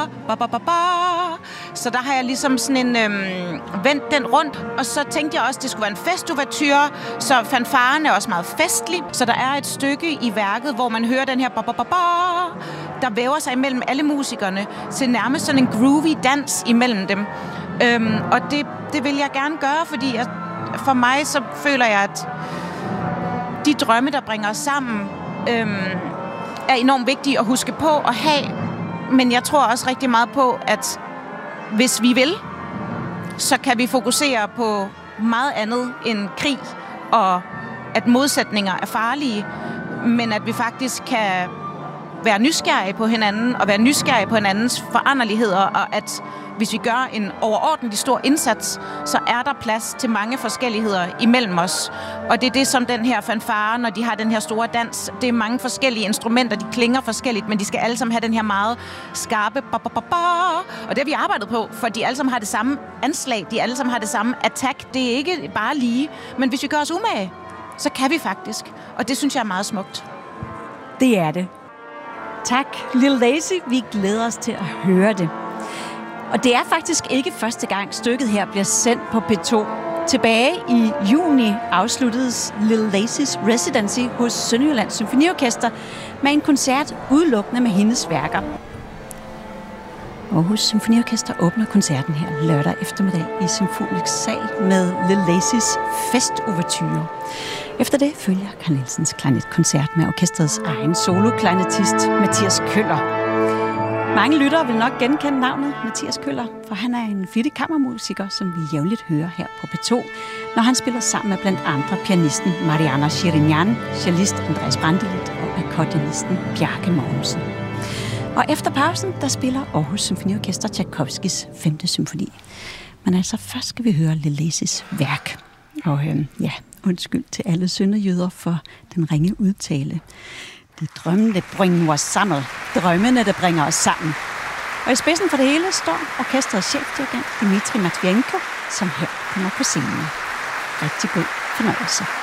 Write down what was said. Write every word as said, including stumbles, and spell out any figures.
Ba, ba, ba, ba. Så der har jeg ligesom sådan en øhm, vendt den rundt, og så tænkte jeg også, at det skulle være en festuverture, så fanfaren er også meget festlig. Så der er et stykke i værket, hvor man hører den her ba, ba, ba, ba, der væver sig imellem alle musikerne til nærmest sådan en groovy dans imellem dem. Øhm, og det, det vil jeg gerne gøre, fordi jeg, for mig så føler jeg, at de drømme, der bringer os sammen, øhm, er enormt vigtige at huske på og have. Men jeg tror også rigtig meget på, at hvis vi vil, så kan vi fokusere på meget andet end krig, og at modsætninger er farlige, men at vi faktisk kan være nysgerrige på hinanden, og være nysgerrige på hinandens foranderligheder, og at hvis vi gør en overordentlig stor indsats, så er der plads til mange forskelligheder imellem os. Og det er det, som den her fanfare, når de har den her store dans, det er mange forskellige instrumenter, de klinger forskelligt, men de skal alle sammen have den her meget skarpe ba, ba, ba, ba. Og det har vi arbejdet på, for de alle sammen har det samme anslag, de alle sammen har det samme attack. Det er ikke bare lige, men hvis vi gør os umage, så kan vi faktisk. Og det synes jeg er meget smukt. Det er det. Tak, Lil Lazy. Vi glæder os til at høre det. Og det er faktisk ikke første gang, stykket her bliver sendt på P to. Tilbage i juni afsluttedes Lil Lazys residency hos Sønderjyllands Symfoniorkester med en koncert udelukkende med hendes værker. Aarhus Symfoniorkester åbner koncerten her lørdag eftermiddag i Symfonisk Sal med Lil Lazys festuverture. Efter det følger Carl Nielsens klarnetkoncert med orkestrets egen solo-klarinettist Mathias Køller. Mange lyttere vil nok genkende navnet Mathias Køller, for han er en flittig kammermusiker, som vi jævnligt hører her på P to, når han spiller sammen med blandt andre pianisten Mariana Shirinyan, cellist Andreas Brandelit og akkordionisten Bjarke Mogensen. Og efter pausen, der spiller Aarhus Symfoniorkester Tchaikovskys femte symfoni. Men altså, først skal vi høre Lil Lazys værk. Og øh, ja, undskyld til alle sønderjyder for den ringe udtale. Det er drømmene, der bringer os sammen. Drømmene, der bringer os sammen. Og i spidsen for det hele står orkestrets chefdirigent Dmitri Matvienko, som her kommer på scenen. Rigtig god fornøjelse.